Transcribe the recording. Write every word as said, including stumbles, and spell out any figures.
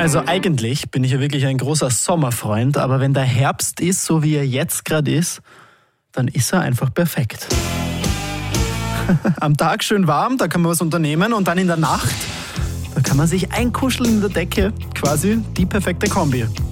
Also eigentlich bin ich ja wirklich ein großer Sommerfreund, aber wenn der Herbst ist, so wie er jetzt gerade ist, dann ist er einfach perfekt. Am Tag schön warm, da kann man was unternehmen und dann in der Nacht, da kann man sich einkuscheln in der Decke, quasi die perfekte Kombi.